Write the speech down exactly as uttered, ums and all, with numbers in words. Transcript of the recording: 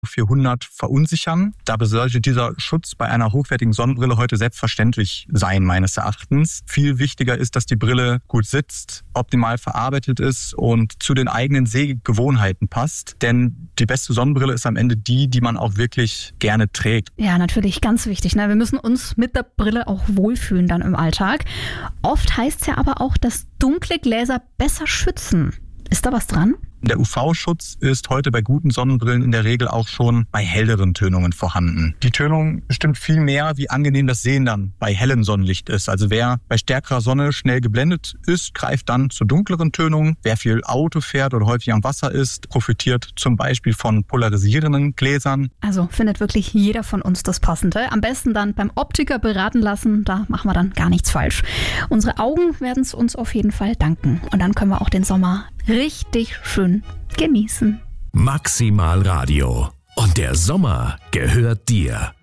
vierhundert verunsichern. Dabei sollte dieser Schutz bei einer hochwertigen Sonnenbrille heute selbstverständlich sein, meines Erachtens. Viel wichtiger ist, dass die Brille gut sitzt, optimal verarbeitet ist und zu den eigenen Sehgewohnheiten passt. Denn die beste Sonnenbrille ist am Ende die, die man auch wirklich gerne trägt. Ja, natürlich, ganz wichtig. Ne? Wir müssen uns mit der Brille auch wohlfühlen dann im Alltag. Oft heißt es ja aber auch, dass dunkle Gläser besser schützen. Ist da was dran? Der U V-Schutz ist heute bei guten Sonnenbrillen in der Regel auch schon bei helleren Tönungen vorhanden. Die Tönung bestimmt viel mehr, wie angenehm das Sehen dann bei hellem Sonnenlicht ist. Also wer bei stärkerer Sonne schnell geblendet ist, greift dann zu dunkleren Tönungen. Wer viel Auto fährt oder häufig am Wasser ist, profitiert zum Beispiel von polarisierenden Gläsern. Also findet wirklich jeder von uns das Passende. Am besten dann beim Optiker beraten lassen, da machen wir dann gar nichts falsch. Unsere Augen werden es uns auf jeden Fall danken. Und dann können wir auch den Sommer richtig schön genießen. Maximal Radio. Und der Sommer gehört dir.